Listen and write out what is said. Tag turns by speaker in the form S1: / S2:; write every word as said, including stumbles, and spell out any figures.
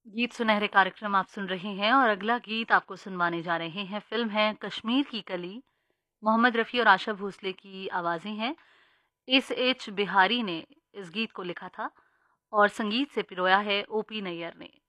S1: गीत सुनहरे कार्यक्रम आप सुन रहे हैं और अगला गीत आपको सुनवाने जा रहे हैं। फ़िल्म है कश्मीर की कली, मोहम्मद रफ़ी और आशा भोसले की आवाज़ें हैं। एस एच बिहारी ने इस गीत को लिखा था और संगीत से पिरोया है ओ पी नैयर ने।